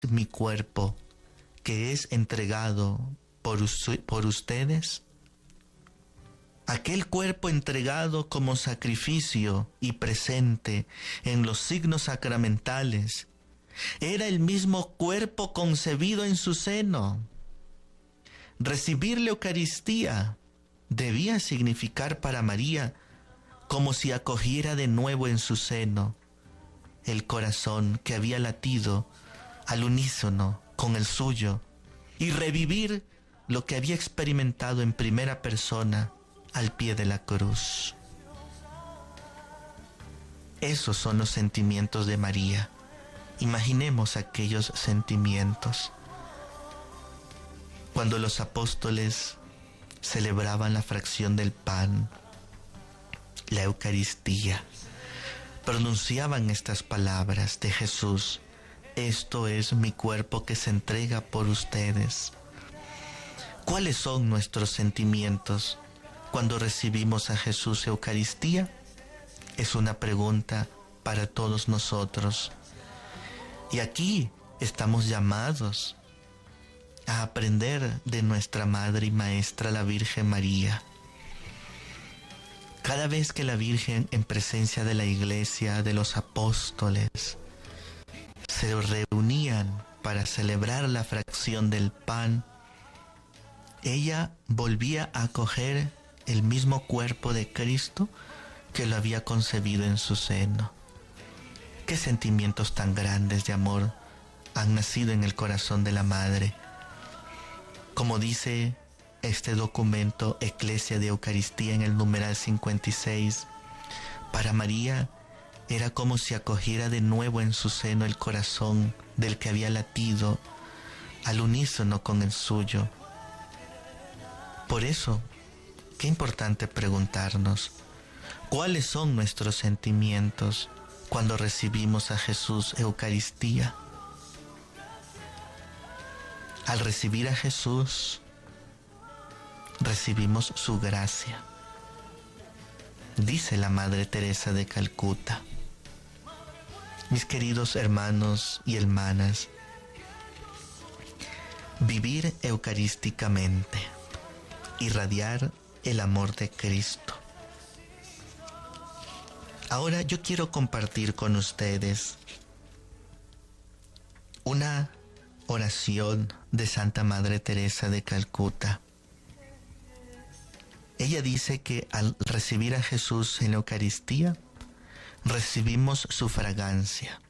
mi cuerpo que es entregado por ustedes. Aquel cuerpo entregado como sacrificio y presente en los signos sacramentales era el mismo cuerpo concebido en su seno. Recibir la Eucaristía debía significar para María como si acogiera de nuevo en su seno el corazón que había latido al unísono con el suyo y revivir lo que había experimentado en primera persona al pie de la cruz. Esos son los sentimientos de María. Imaginemos aquellos sentimientos cuando los apóstoles celebraban la fracción del pan, la Eucaristía, pronunciaban estas palabras de Jesús: esto es mi cuerpo que se entrega por ustedes. ¿Cuáles son nuestros sentimientos cuando recibimos a Jesús Eucaristía? Es una pregunta para todos nosotros. Y aquí estamos llamados a aprender de nuestra Madre y Maestra, la Virgen María. Cada vez que la Virgen, en presencia de la Iglesia, de los apóstoles, se reunían para celebrar la fracción del pan, ella volvía a acoger el mismo cuerpo de Cristo que lo había concebido en su seno. Qué sentimientos tan grandes de amor han nacido en el corazón de la Madre. Como dice este documento Eclesia de Eucaristía en el numeral 56, para María era como si acogiera de nuevo en su seno el corazón del que había latido al unísono con el suyo. Por eso, qué importante preguntarnos, ¿cuáles son nuestros sentimientos cuando recibimos a Jesús Eucaristía? Al recibir a Jesús, recibimos su gracia. Dice la Madre Teresa de Calcuta: mis queridos hermanos y hermanas, vivir eucarísticamente, irradiar el amor de Cristo. Ahora yo quiero compartir con ustedes una oración de Santa Madre Teresa de Calcuta. Ella dice que al recibir a Jesús en la Eucaristía, recibimos su fragancia.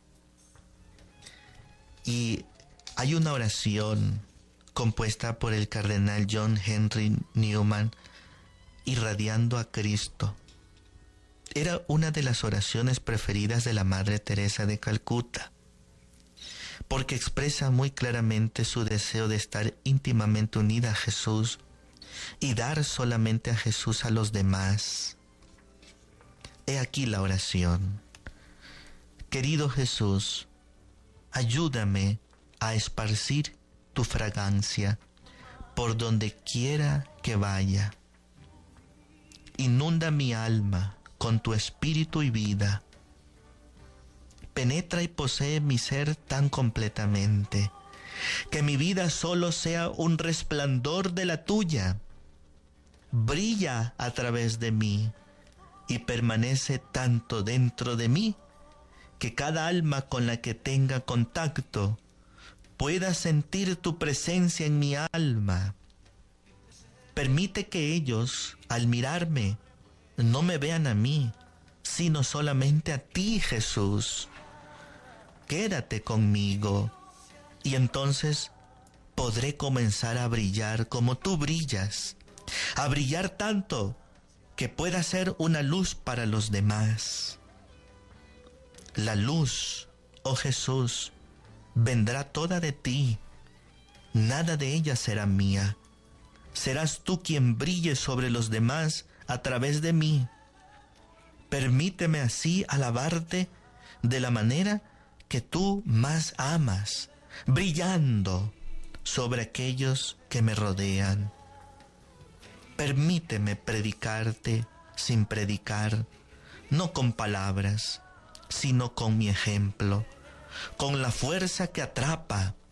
Y hay una oración compuesta por el cardenal John Henry Newman, irradiando a Cristo. Era una de las oraciones preferidas de la Madre Teresa de Calcuta, porque expresa muy claramente su deseo de estar íntimamente unida a Jesús y dar solamente a Jesús a los demás. He aquí la oración: querido Jesús, ayúdame a esparcir tu fragancia por donde quiera que vaya. Inunda mi alma con tu espíritu y vida. Penetra y posee mi ser tan completamente, que mi vida solo sea un resplandor de la tuya. Brilla a través de mí y permanece tanto dentro de mí que cada alma con la que tenga contacto pueda sentir tu presencia en mi alma. Permite que ellos, al mirarme, no me vean a mí, sino solamente a ti, Jesús. Quédate conmigo y entonces podré comenzar a brillar como tú brillas, a brillar tanto que pueda ser una luz para los demás. La luz, oh Jesús, vendrá toda de ti, nada de ella será mía. Serás tú quien brille sobre los demás a través de mí. Permíteme así alabarte de la manera que tú más amas, brillando sobre aquellos que me rodean. Permíteme predicarte sin predicar, no con palabras, sino con mi ejemplo, con la fuerza que atrapa,